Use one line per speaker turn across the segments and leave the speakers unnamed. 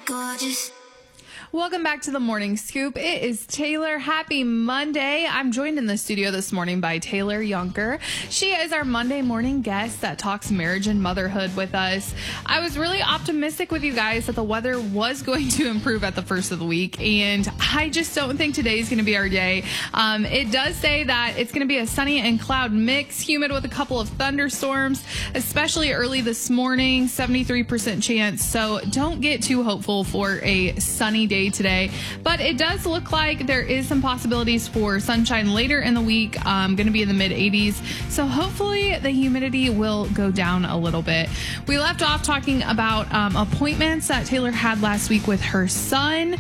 gorgeous.
Welcome back to the Morning Scoop. It is Taylor. Happy Monday. I'm joined in the studio this morning by Taylor Yunker. She is our Monday morning guest that talks marriage and motherhood with us. I was really optimistic with you guys that the weather was going to improve at the first of the week, and I just don't think today's going to be our day. It does say that it's going to be a sunny and cloud mix, humid with a couple of thunderstorms, especially early this morning, 73% chance. So don't get too hopeful for a sunny day today, but it does look like there is some possibilities for sunshine later in the week. Going to be in the mid 80s, so hopefully the humidity will go down a little bit. We left off talking about appointments that Taylor had last week with her son.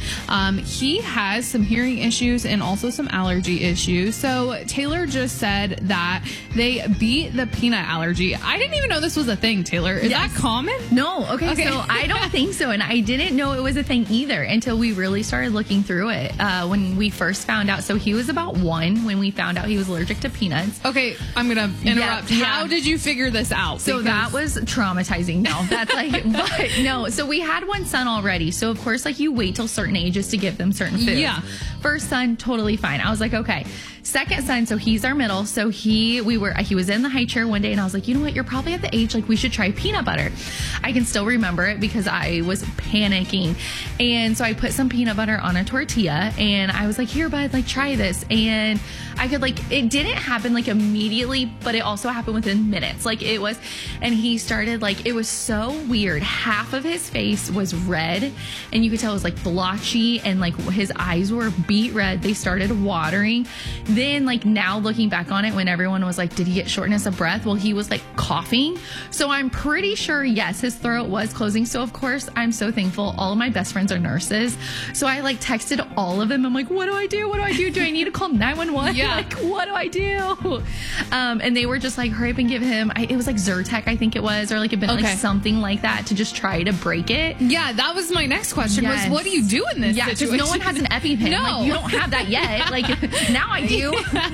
He has some hearing issues and also some allergy issues, so Taylor just said that they beat the peanut allergy. I didn't even know this was a thing, Taylor. Is that common?
No. Okay, so I don't think so, and I didn't know it was a thing either until we really started looking through it when we first found out. So he was about 1 when we found out he was allergic to peanuts.
Okay, I'm going to interrupt.
Yeah.
How did you figure this out?
So that was traumatizing. No, that's like, but no. So we had one son already. So of course, like you wait till certain ages to give them certain foods.
Yeah.
First son, totally fine. I was like, okay. Second son, so he's our middle. So he was in the high chair one day and I was like, you know what? You're probably at the age, like we should try peanut butter. I can still remember it because I was panicking. And so I put some peanut butter on a tortilla and I was like, here, bud, like try this. And I could it didn't happen like immediately, but it also happened within minutes. Like it was, and he started it was so weird. Half of his face was red and you could tell it was like blotchy and like his eyes were beet red. They started watering. Then now looking back on it, when everyone was like, did he get shortness of breath? Well, he was like coughing. So I'm pretty sure, yes, his throat was closing. So of course, I'm so thankful. All of my best friends are nurses. So I texted all of them. I'm like, what do I do? What do I do? Do I need to call 911?
Yeah.
What do I do? And they were just like, hurry up and give him, it was like Zyrtec, I think it was, or it'd been something like that to just try to break it.
Yeah, that was my next question was, what do you do in this situation?
Because no one has an EpiPen.
No.
You don't have that yet. Now I do.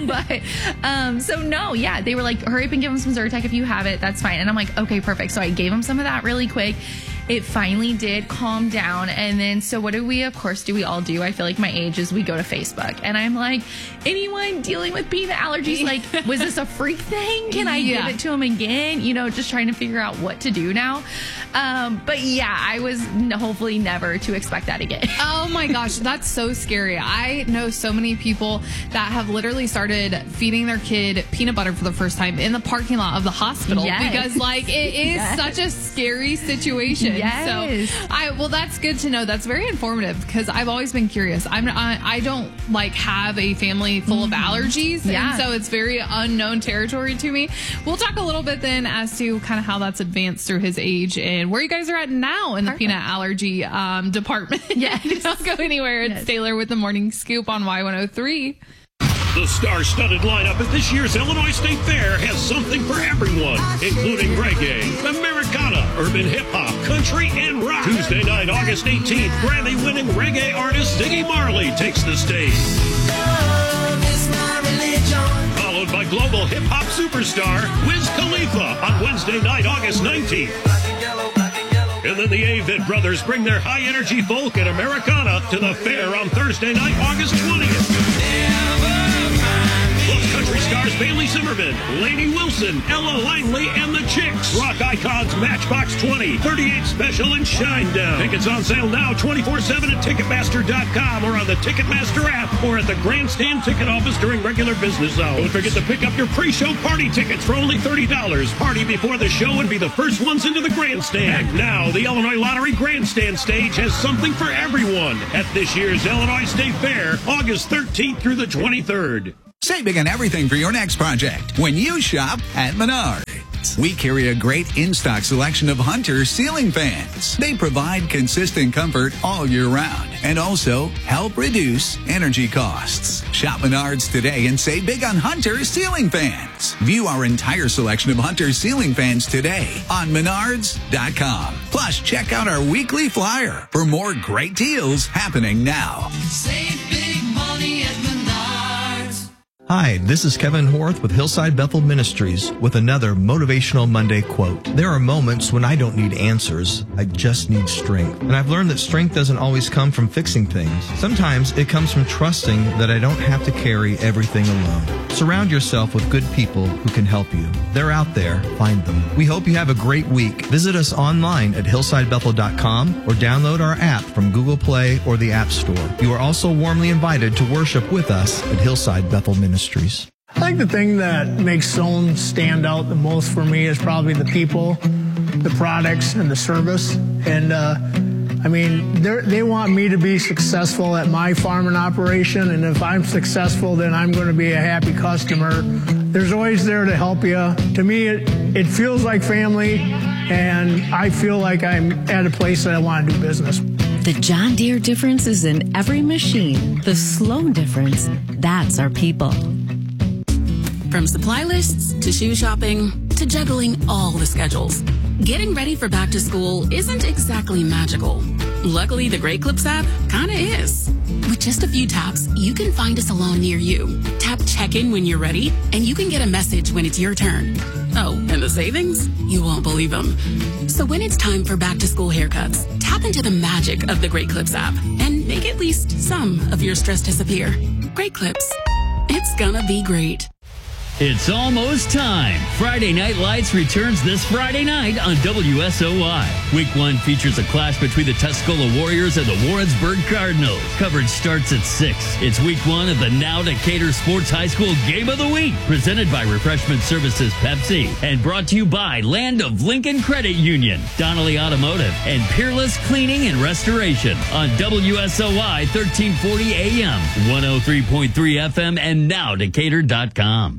But so no, yeah, they were like, hurry up and give him some Zyrtec if you have it. That's fine. And I'm like, okay, perfect. So I gave him some of that really quick. It finally did calm down. And then, so what do we, of course, do we all do? I feel like my age is we go to Facebook and I'm like, anyone dealing with peanut allergies, was this a freak thing? Can I give it to him again? Just trying to figure out what to do now. But yeah, I was hopefully never to expect that again.
Oh my gosh, that's so scary. I know so many people that have literally started feeding their kid peanut butter for the first time in the parking lot of the hospital because it is such a scary situation.
Yes.
So well, that's good to know. That's very informative because I've always been curious. I don't have a family full of allergies.
Yeah.
And so it's very unknown territory to me. We'll talk a little bit then as to kind of how that's advanced through his age and where you guys are at now in the peanut allergy department.
Yeah.
Don't go anywhere. It's Taylor with the Morning Scoop on Y103.
The star-studded lineup at this year's Illinois State Fair has something for everyone, including reggae, Americana, urban hip-hop, country, and rock. Tuesday night, August 18th, Grammy-winning reggae artist Ziggy Marley takes the stage. Followed by global hip-hop superstar Wiz Khalifa on Wednesday night, August 19th. And then the Avett Brothers bring their high-energy folk and Americana to the fair on Thursday night, August 20th. Plus country stars Bailey Zimmerman, Lainey Wilson, Ella Langley, and the Chicks. Rock icons Matchbox 20, 38 Special, and Shinedown. Tickets on sale now 24/7 at Ticketmaster.com or on the Ticketmaster app or at the Grandstand ticket office during regular business hours. Don't forget to pick up your pre-show party tickets for only $30. Party before the show and be the first ones into the Grandstand. And now, the Illinois Lottery Grandstand stage has something for everyone at this year's Illinois State Fair, August 13th through the 23rd.
Save big on everything for your next project when you shop at Menards. We carry a great in-stock selection of Hunter ceiling fans. They provide consistent comfort all year round and also help reduce energy costs. Shop Menards today and save big on Hunter ceiling fans. View our entire selection of Hunter ceiling fans today on Menards.com. Plus, check out our weekly flyer for more great deals happening now.
Save big money at Menards. Hi, this is Kevin Horth with Hillside Bethel Ministries with another Motivational Monday quote. There are moments when I don't need answers, I just need strength. And I've learned that strength doesn't always come from fixing things. Sometimes it comes from trusting that I don't have to carry everything alone. Surround yourself with good people who can help you. They're out there, find them. We hope you have a great week. Visit us online at hillsidebethel.com or download our app from Google Play or the App Store. You are also warmly invited to worship with us at Hillside Bethel Ministries.
I think the thing that makes Zone stand out the most for me is probably the people, the products, and the service. And they want me to be successful at my farming operation, and if I'm successful, then I'm going to be a happy customer. There's always there to help you. To me, it feels like family, and I feel like I'm at a place that I want to do business.
The John Deere difference is in every machine. The slow difference, that's our people.
From supply lists to shoe shopping to juggling all the schedules, getting ready for back to school isn't exactly magical. Luckily, the Great Clips app kinda is. With just a few taps, you can find a salon near you. Tap check-in when you're ready, and you can get a message when it's your turn. Oh, and the savings? You won't believe them. So when it's time for back-to-school haircuts, tap into the magic of the Great Clips app and make at least some of your stress disappear. Great Clips. It's gonna be great.
It's almost time. Friday Night Lights returns this Friday night on WSOY. Week 1 features a clash between the Tuscola Warriors and the Warrensburg Cardinals. Coverage starts at 6. It's Week 1 of the Now Decatur Sports High School Game of the Week, presented by Refreshment Services Pepsi and brought to you by Land of Lincoln Credit Union, Donnelly Automotive, and Peerless Cleaning and Restoration on WSOY 1340 AM, 103.3 FM, and nowdecatur.com.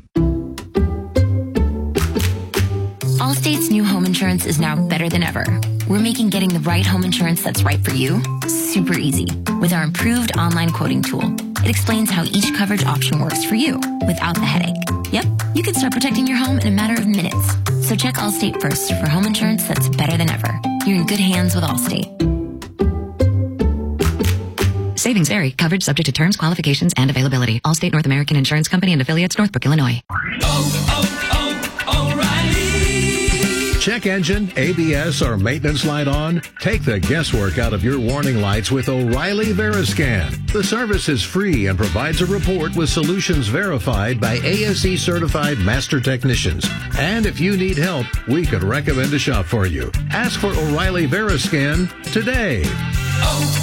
Allstate's new home insurance is now better than ever. We're making getting the right home insurance that's right for you super easy with our improved online quoting tool. It explains how each coverage option works for you without the headache. Yep, you can start protecting your home in a matter of minutes. So check Allstate first for home insurance that's better than ever. You're in good hands with Allstate.
Savings vary. Coverage subject to terms, qualifications, and availability. Allstate North American Insurance Company and affiliates, Northbrook, Illinois.
Check engine, ABS, or maintenance light on? Take the guesswork out of your warning lights with O'Reilly Veriscan. The service is free and provides a report with solutions verified by ASE certified master technicians. And if you need help, we could recommend a shop for you. Ask for O'Reilly Veriscan today.